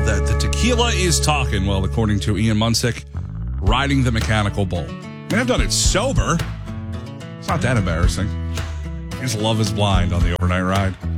that the tequila is talking, well, according to Ian Munsick, riding the mechanical bull. I mean, I've done it sober. It's not that embarrassing. I just love is blind on the overnight ride.